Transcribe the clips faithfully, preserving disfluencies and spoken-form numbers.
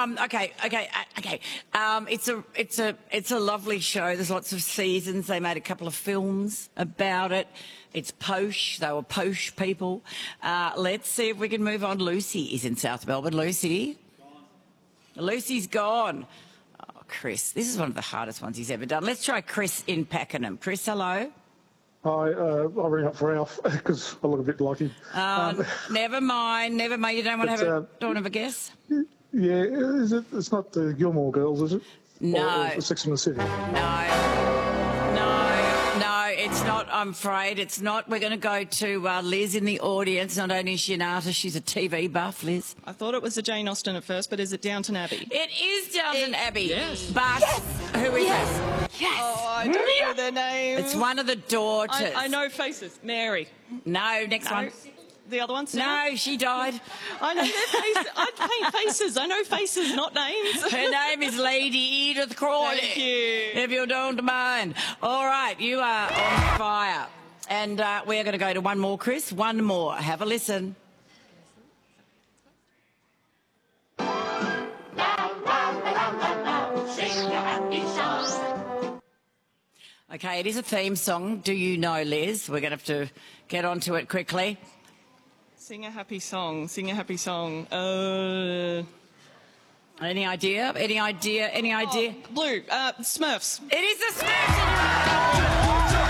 Um, okay, okay, uh, okay. Um, it's a, it's a, it's a lovely show. There's lots of seasons. They made a couple of films about it. It's posh. They were posh people. Uh, let's see if we can move on. Lucy is in South Melbourne. Lucy, gone. Lucy's gone. Oh, Chris, this is one of the hardest ones he's ever done. Let's try Chris in Pakenham. Chris, hello. Hi, uh, I ring up for Alf because I look a bit like him. Um, um, never mind, never mind. You don't want to have a, uh, don't want to have a guess? Yeah, is it? It's not the Gilmore Girls, is it? No. Or, or Sex and the City? No. No, no, it's not, I'm afraid. It's not. We're going to go to uh, Liz in the audience. Not only is she an artist, she's a T V buff, Liz. I thought it was the Jane Austen at first, but is it Downton Abbey? It is Downton it, Abbey. Yes. But yes. who is yes. it? Yes. Oh, I don't know their name. It's one of the daughters. I, I know faces. Mary. No, next no. one. The other one? No, she died. I know their faces. I paint faces. I know faces, not names. Her name is Lady Edith Crawley. Thank you. If you don't mind. All right, you are on fire. And uh, we're going to go to one more, Chris. One more. Have a listen. Okay, it is a theme song. Do you know, Liz? We're going to have to get onto it quickly. Sing a happy song. Sing a happy song. Uh... Any idea? Any idea? Any idea? Oh, Blue. Uh, Smurfs. It is the Smurfs!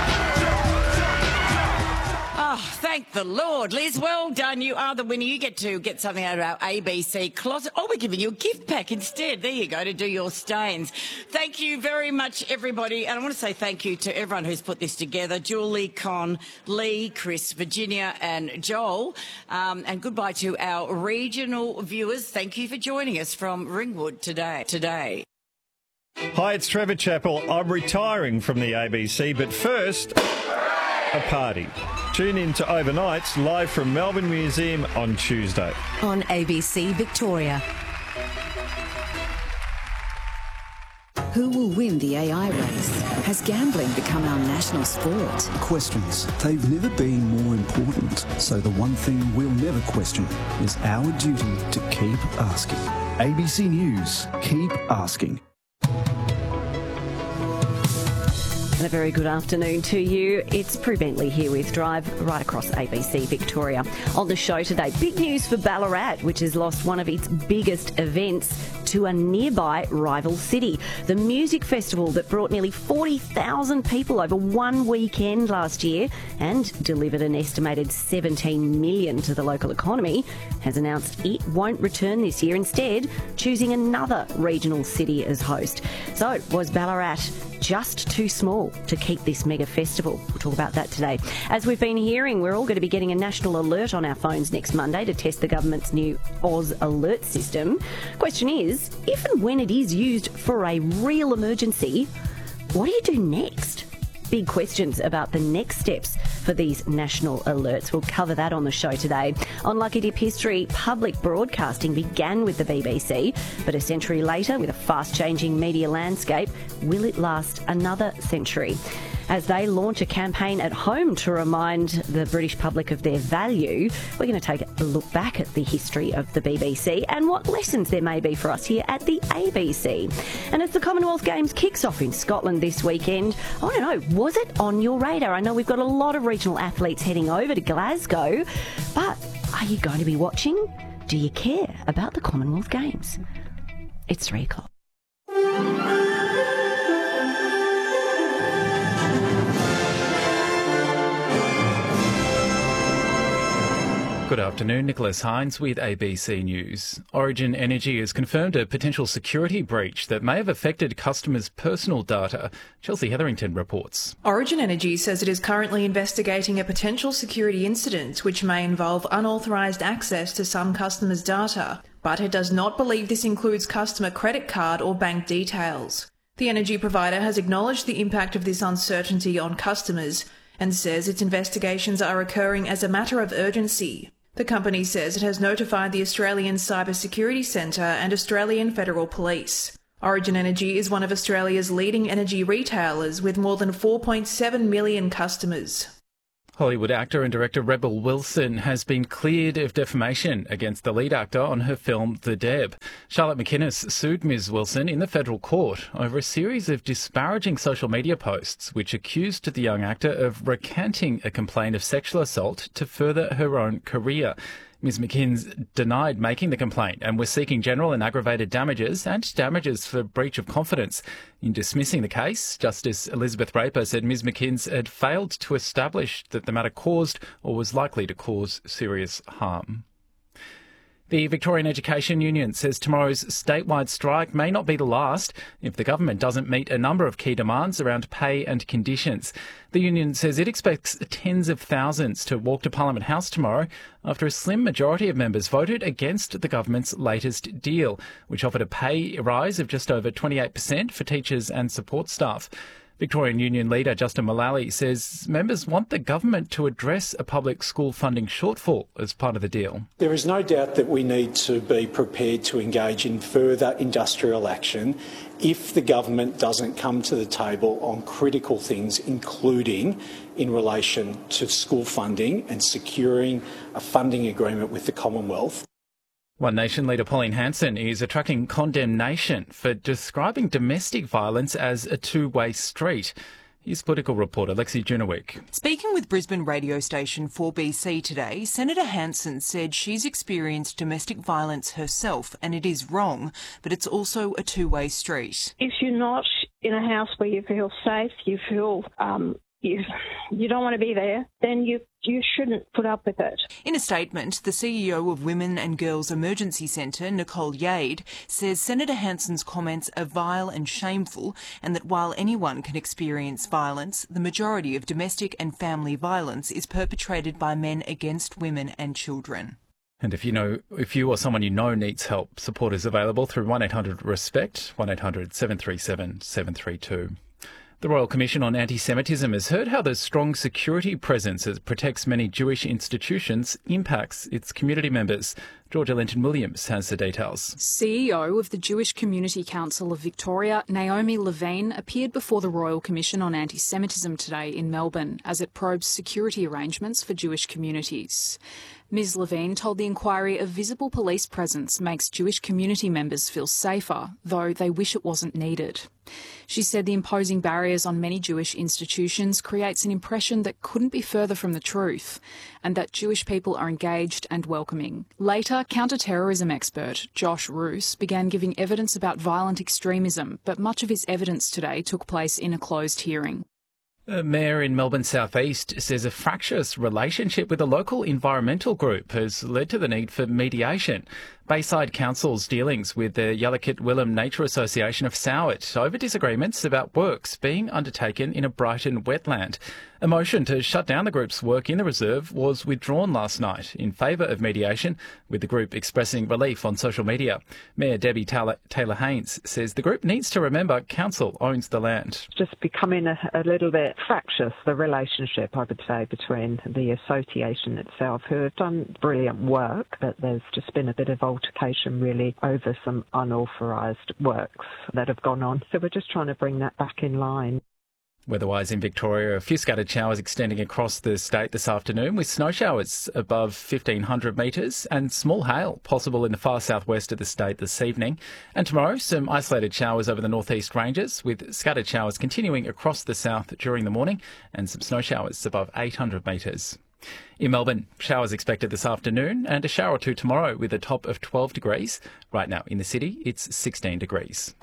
Oh, thank the Lord. Liz, well done. You are the winner. You get to get something out of our A B C closet. Oh, we're giving you a gift pack instead. There you go, to do your stains. Thank you very much, everybody. And I want to say thank you to everyone who's put this together. Julie, Con, Lee, Chris, Virginia and Joel. Um, and goodbye to our regional viewers. Thank you for joining us from Ringwood today. Today. Hi, it's Trevor Chappell. I'm retiring from the A B C, but first, a party. Tune in to Overnights live from Melbourne Museum on Tuesday. On A B C Victoria. Who will win the A I race? Has gambling become our national sport? Questions. They've never been more important. So the one thing we'll never question is our duty to keep asking. A B C News. Keep asking. And a very good afternoon to you. It's Prue Bentley here with Drive right across A B C Victoria. On the show today, big news for Ballarat, which has lost one of its biggest events to a nearby rival city. The music festival that brought nearly forty thousand people over one weekend last year and delivered an estimated seventeen million dollars to the local economy has announced it won't return this year, instead choosing another regional city as host. So was Ballarat just too small to keep this mega festival? We'll talk about that today. As we've been hearing, we're all going to be getting a national alert on our phones next Monday to test the government's new Oz alert system. Question is, if and when it is used for a real emergency, what do you do next? Big questions about the next steps for these national alerts. We'll cover that on the show today. On Lucky Dip history, public broadcasting began with the B B C, but a century later, with a fast-changing media landscape, will it last another century? As they launch a campaign at home to remind the British public of their value, we're going to take a look back at the history of the B B C and what lessons there may be for us here at the A B C. And as the Commonwealth Games kicks off in Scotland this weekend, I don't know, was it on your radar? I know we've got a lot of regional athletes heading over to Glasgow, but are you going to be watching? Do you care about the Commonwealth Games? It's three o'clock. Good afternoon, Nicholas Hines with A B C News. Origin Energy has confirmed a potential security breach that may have affected customers' personal data. Chelsea Hetherington reports. Origin Energy says it is currently investigating a potential security incident which may involve unauthorised access to some customers' data, but it does not believe this includes customer credit card or bank details. The energy provider has acknowledged the impact of this uncertainty on customers and says its investigations are occurring as a matter of urgency. The company says it has notified the Australian Cyber Security Centre and Australian Federal Police. Origin Energy is one of Australia's leading energy retailers with more than four point seven million customers. Hollywood actor and director Rebel Wilson has been cleared of defamation against the lead actor on her film The Deb. Charlotte McInnes sued Miz Wilson in the federal court over a series of disparaging social media posts which accused the young actor of recanting a complaint of sexual assault to further her own career. Miz McInnes denied making the complaint and was seeking general and aggravated damages and damages for breach of confidence. In dismissing the case, Justice Elizabeth Raper said Miz McInnes had failed to establish that the matter caused or was likely to cause serious harm. The Victorian Education Union says tomorrow's statewide strike may not be the last if the government doesn't meet a number of key demands around pay and conditions. The union says it expects tens of thousands to walk to Parliament House tomorrow after a slim majority of members voted against the government's latest deal, which offered a pay rise of just over twenty-eight percent for teachers and support staff. Victorian Union leader Justin Mullally says members want the government to address a public school funding shortfall as part of the deal. There is no doubt that we need to be prepared to engage in further industrial action if the government doesn't come to the table on critical things, including in relation to school funding and securing a funding agreement with the Commonwealth. One Nation leader Pauline Hanson is attracting condemnation for describing domestic violence as a two-way street. Here's political reporter Lexi Junowick. Speaking with Brisbane radio station four B C today, Senator Hanson said she's experienced domestic violence herself and it is wrong, but it's also a two-way street. If you're not in a house where you feel safe, you feel um, you, you don't want to be there, then you you shouldn't put up with it. In a statement, the C E O of Women and Girls Emergency Centre, Nicole Yade, says Senator Hanson's comments are vile and shameful, and that while anyone can experience violence, the majority of domestic and family violence is perpetrated by men against women and children. And if you know, if you or someone you know needs help, support is available through one eight hundred RESPECT, one eight hundred seven three seven seven three two. The Royal Commission on Anti-Semitism has heard how the strong security presence that protects many Jewish institutions impacts its community members. Georgia Linton-Williams has the details. C E O of the Jewish Community Council of Victoria, Naomi Levine, appeared before the Royal Commission on Anti-Semitism today in Melbourne as it probes security arrangements for Jewish communities. Miz Levine told the inquiry a visible police presence makes Jewish community members feel safer, though they wish it wasn't needed. She said the imposing barriers on many Jewish institutions creates an impression that couldn't be further from the truth, and that Jewish people are engaged and welcoming. Later, counter-terrorism expert Josh Roos began giving evidence about violent extremism, but much of his evidence today took place in a closed hearing. A mayor in Melbourne South East says a fractious relationship with a local environmental group has led to the need for mediation. Bayside Council's dealings with the Yalukit Willam Nature Association have soured over disagreements about works being undertaken in a Brighton wetland. A motion to shut down the group's work in the reserve was withdrawn last night in favour of mediation, with the group expressing relief on social media. Mayor Debbie Taylor-Haynes says the group needs to remember council owns the land. It's just becoming a, a little bit fractious, the relationship, I would say, between the association itself, who have done brilliant work, but there's just been a bit of altercation really over some unauthorised works that have gone on. So we're just trying to bring that back in line. Weather-wise in Victoria, a few scattered showers extending across the state this afternoon, with snow showers above fifteen hundred metres and small hail possible in the far southwest of the state this evening. And tomorrow, some isolated showers over the northeast ranges, with scattered showers continuing across the south during the morning and some snow showers above eight hundred metres. In Melbourne, showers expected this afternoon and a shower or two tomorrow with a top of twelve degrees. Right now in the city, it's sixteen degrees.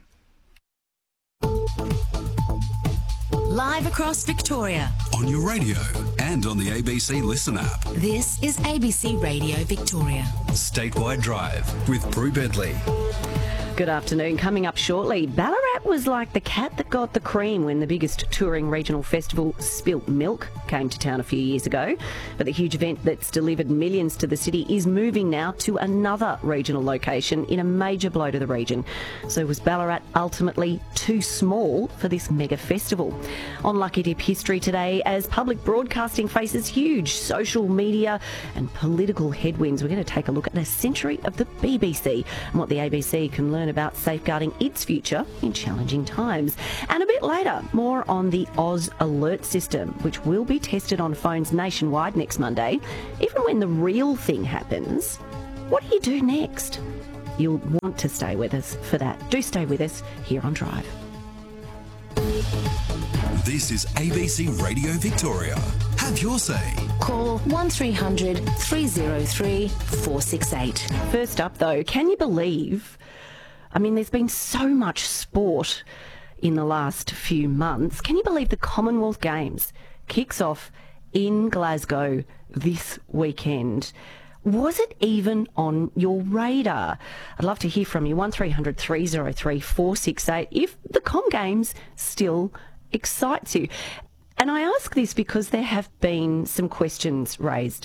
Live across Victoria. On your radio and on the A B C Listen app. This is A B C Radio Victoria. Statewide Drive with Prue Bentley. Good afternoon. Coming up shortly, Ballarat was like the cat that got the cream when the biggest touring regional festival, Spilt Milk, came to town a few years ago. But the huge event that's delivered millions to the city is moving now to another regional location in a major blow to the region. So was Ballarat ultimately too small for this mega festival? On Lucky Dip history today, as public broadcasting faces huge social media and political headwinds, we're going to take a look at a century of the B B C and what the A B C can learn about safeguarding its future in challenge. challenging times. And a bit later, more on the Oz Alert system, which will be tested on phones nationwide next Monday. Even when the real thing happens, what do you do next? You'll want to stay with us for that. Do stay with us here on Drive. This is A B C Radio Victoria. Have your say. Call one three hundred three oh three four six eight. First up, though, can you believe... I mean, there's been so much sport in the last few months. Can you believe the Commonwealth Games kicks off in Glasgow this weekend? Was it even on your radar? I'd love to hear from you. one three hundred three oh three four six eight if the Com Games still excites you. And I ask this because there have been some questions raised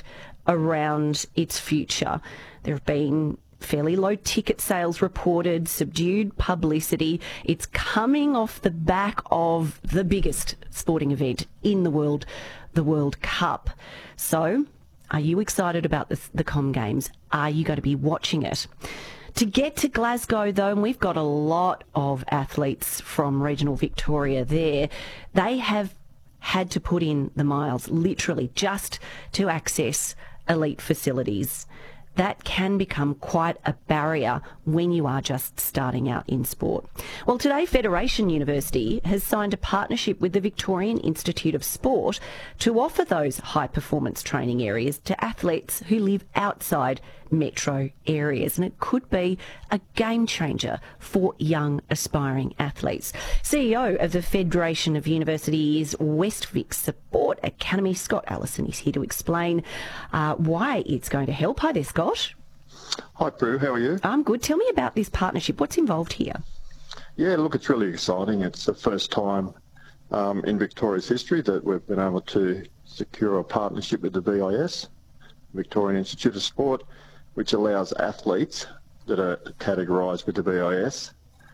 around its future. There have been fairly low ticket sales reported, subdued publicity. It's coming off the back of the biggest sporting event in the world, the World Cup. So, are you excited about the, the Com Games? Are you going to be watching it? To get to Glasgow, though, and we've got a lot of athletes from regional Victoria there, they have had to put in the miles, literally, just to access elite facilities. That can become quite a barrier when you are just starting out in sport. Well, today, Federation University has signed a partnership with the Victorian Institute of Sport to offer those high-performance training areas to athletes who live outside metro areas, and it could be a game changer for young aspiring athletes. C E O of the Federation of Universities West Vic Sport Academy, Scott Allison, is here to explain uh, why it's going to help. Hi there, Scott. Hi, Prue. How are you? I'm good. Tell me about this partnership. What's involved here? Yeah, look, it's really exciting. It's the first time um, in Victoria's history that we've been able to secure a partnership with the V I S, Victorian Institute of Sport, which allows athletes that are categorised with the V I S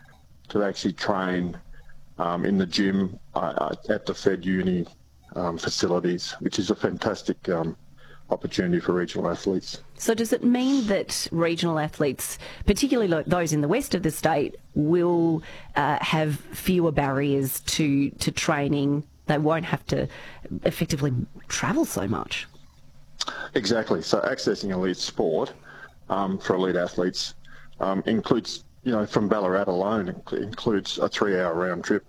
to actually train um, in the gym uh, at the Fed Uni um, facilities, which is a fantastic um, opportunity for regional athletes. So does it mean that regional athletes, particularly those in the west of the state, will uh, have fewer barriers to, to training? They won't have to effectively travel so much? Exactly. So accessing elite sport um, for elite athletes um, includes, you know, from Ballarat alone, includes a three-hour round trip.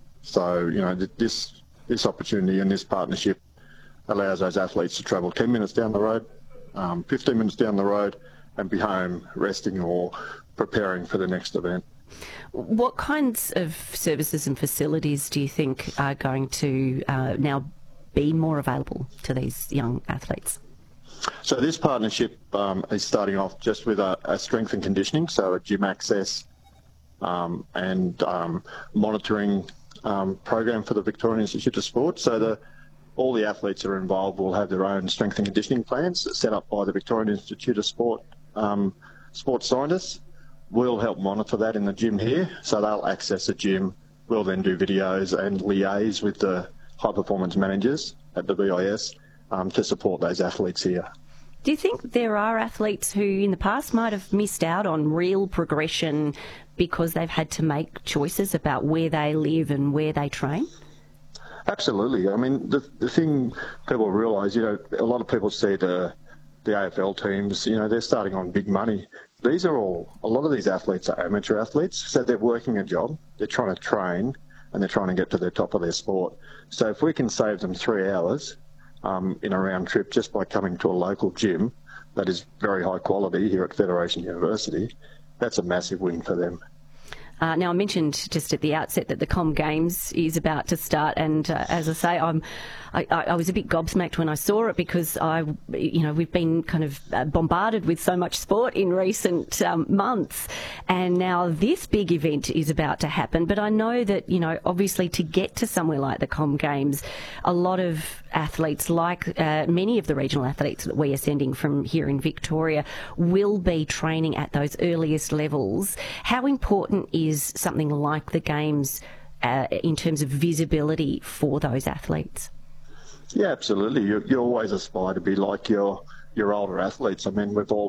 So, you know, this this opportunity and this partnership allows those athletes to travel ten minutes down the road, um, fifteen minutes down the road, and be home resting or preparing for the next event. What kinds of services and facilities do you think are going to uh, now be more available to these young athletes? So this partnership um, is starting off just with a, a strength and conditioning, so a gym access um, and um, monitoring um, program for the Victorian Institute of Sport. So the all the athletes that are involved will have their own strength and conditioning plans set up by the Victorian Institute of Sport um, sports scientists. We'll help monitor that in the gym here, so they'll access the gym. We'll then do videos and liaise with the high-performance managers at the V I S um, to support those athletes here. Do you think there are athletes who in the past might have missed out on real progression because they've had to make choices about where they live and where they train? Absolutely. I mean, the, the thing people realise, you know, a lot of people see the, the A F L teams, you know, they're starting on big money. These are all, a lot of these athletes are amateur athletes, so they're working a job, they're trying to train, and they're trying to get to the top of their sport. So if we can save them three hours um, in a round trip just by coming to a local gym that is very high quality here at Federation University, that's a massive win for them. Uh, now, I mentioned just at the outset that the Com Games is about to start, and uh, as I say, I'm, I, I was a bit gobsmacked when I saw it because I, you know, we've been kind of uh, bombarded with so much sport in recent um, months, and now this big event is about to happen. But I know that, you know, obviously to get to somewhere like the Com Games, a lot of athletes, like uh, many of the regional athletes that we are sending from here in Victoria, will be training at those earliest levels. How important is is something like the Games uh, in terms of visibility for those athletes? Yeah, absolutely. You, you always aspire to be like your your older athletes. I mean, we've all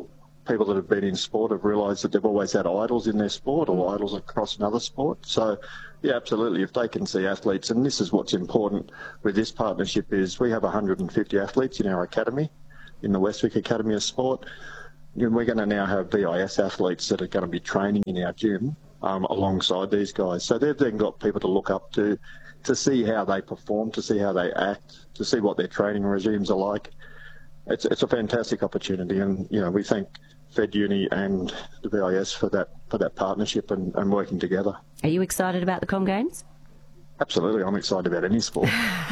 people that have been in sport have realised that they've always had idols in their sport or idols across another sport. So, yeah, absolutely. If they can see athletes, and this is what's important with this partnership, is we have one hundred fifty athletes in our academy, in the Westwick Academy of Sport. And we're going to now have V I S athletes that are going to be training in our gym um, alongside these guys. So they've then got people to look up to, to see how they perform, to see how they act, to see what their training regimes are like. It's it's a fantastic opportunity, and you know we thank Fed Uni and the V I S for that for that partnership and, and working together. Are you excited about the Com Games? Absolutely, I'm excited about any sport.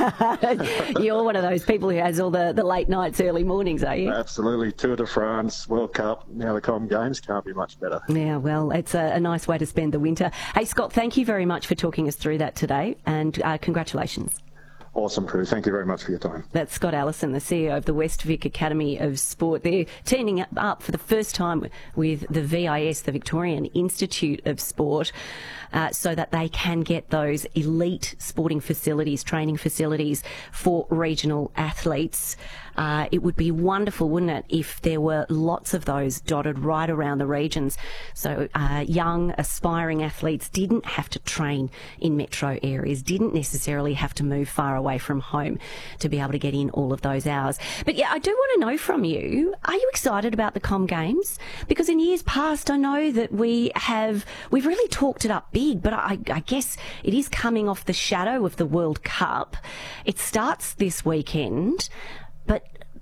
You're one of those people who has all the, the late nights, early mornings, are you? Absolutely. Tour de France, World Cup, now the Com Games, can't be much better. Yeah, well, it's a, a nice way to spend the winter. Hey, Scott, thank you very much for talking us through that today, and uh, congratulations. Awesome, Prue. Thank you very much for your time. That's Scott Allison, the C E O of the Westwick Academy of Sport. They're teaming up for the first time with the V I S, the Victorian Institute of Sport, uh, so that they can get those elite sporting facilities, training facilities for regional athletes. Uh, it would be wonderful, wouldn't it, if there were lots of those dotted right around the regions, so uh, young, aspiring athletes didn't have to train in metro areas, didn't necessarily have to move far away from home to be able to get in all of those hours. But yeah, I do want to know from you, are you excited about the Com Games? Because in years past, I know that we have, we've really talked it up big, but I, I guess it is coming off the shadow of the World Cup. It starts this weekend. But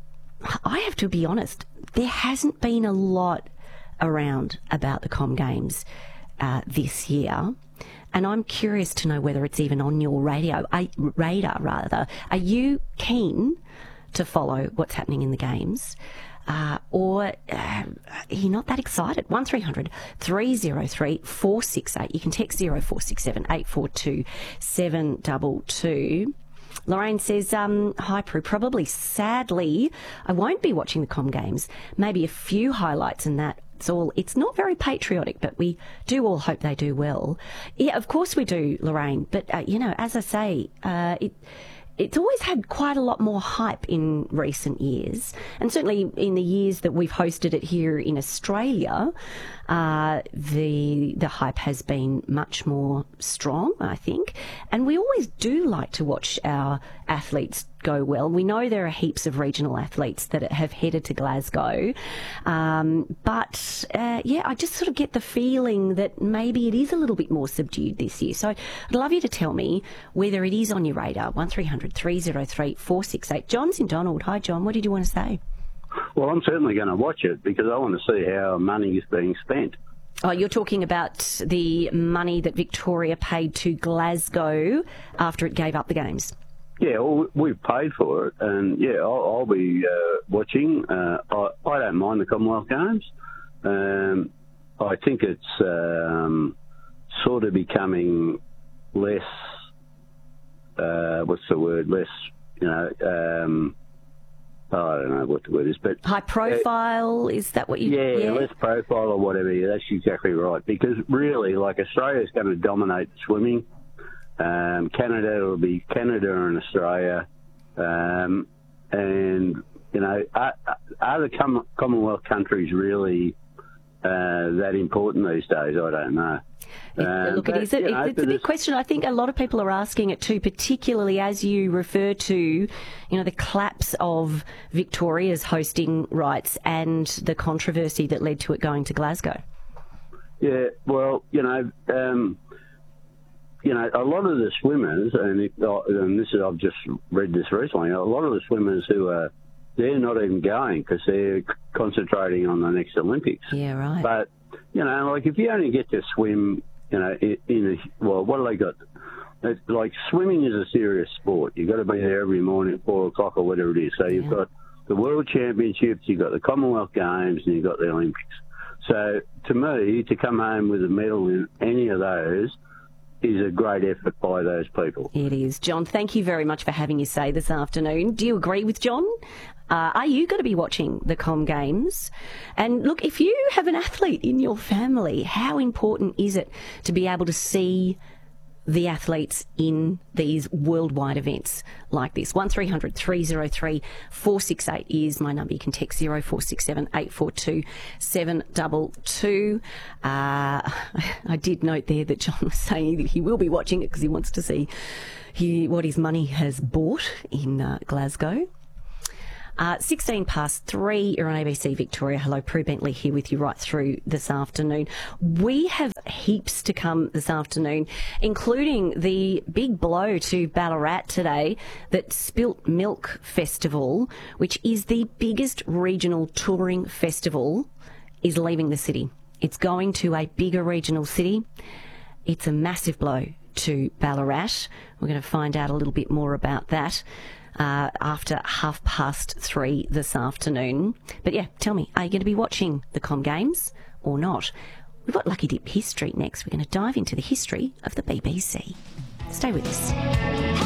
I have to be honest, there hasn't been a lot around about the Com Games uh, this year, and I'm curious to know whether it's even on your radio, uh, radar. Rather, are you keen to follow what's happening in the games, uh, or uh, are you not that excited? One three hundred three oh three four six eight. You can text zero four six seven eight four two seven two two. Lorraine says, um, hi, Prue, probably sadly, I won't be watching the Com Games. Maybe a few highlights and that. It's all, it's not very patriotic, but we do all hope they do well. Yeah, of course we do, Lorraine. But, uh, you know, as I say, uh, it... It's always had quite a lot more hype in recent years, and certainly in the years that we've hosted it here in Australia, uh, the the hype has been much more strong, I think. And we always do like to watch our athletes go well. We know there are heaps of regional athletes that have headed to Glasgow, um, but uh, yeah, I just sort of get the feeling that maybe it is a little bit more subdued this year. So I'd love you to tell me whether it is on your radar. one three hundred three oh three four six eight. John's in Donald. Hi, John. What did you want to say? Well, I'm certainly going to watch it because I want to see how money is being spent. Oh, you're talking about the money that Victoria paid to Glasgow after it gave up the Games. Yeah, well, we've paid for it, and yeah, I'll, I'll be uh, watching. Uh, I, I don't mind the Commonwealth Games. Um, I think it's um, sort of becoming less. Uh, what's the word? Less, you know. Um, I don't know what the word is, but high profile. Uh, is that what you? Yeah, yeah, less profile or whatever. Yeah, that's exactly right. Because really, like Australia's going to dominate swimming. Um, Canada will be Canada and Australia, um, and you know, are, are the com- Commonwealth countries really uh, that important these days? I don't know. Um, Look, it is a, know, it's a big question. I think a lot of people are asking it too, particularly as you refer to, you know, the collapse of Victoria's hosting rights and the controversy that led to it going to Glasgow. Yeah, well, you know. Um, You know, a lot of the swimmers, and, it, and this is I've just read this recently. A lot of the swimmers who are they're not even going because they're concentrating on the next Olympics. Yeah, right. But you know, like if you only get to swim, you know, in, in a, well, what do they got? It's like swimming is a serious sport. You've got to be there every morning at four o'clock or whatever it is. So you've yeah. got the World Championships, you've got the Commonwealth Games, and you've got the Olympics. So to me, to come home with a medal in any of those is a great effort by those people. It is. John, thank you very much for having your say this afternoon. Do you agree with John? Uh, are you going to be watching the Com Games? And look, if you have an athlete in your family, how important is it to be able to see the athletes in these worldwide events like this. one three hundred three oh three four six eight is my number. You can text zero four six seven eight four two seven two two. Uh, I did note there that John was saying that he will be watching it because he wants to see he, what his money has bought in uh, Glasgow. Uh, sixteen past three, you're on A B C Victoria. Hello, Prue Bentley here with you right through this afternoon. We have heaps to come this afternoon, including the big blow to Ballarat today, that Spilt Milk Festival, which is the biggest regional touring festival, is leaving the city. It's going to a bigger regional city. It's a massive blow to Ballarat. We're going to find out a little bit more about that Uh, after half past three this afternoon. But yeah, tell me, are you going to be watching the Com Games or not? We've got Lucky Dip history next. We're going to dive into the history of the B B C. Stay with us.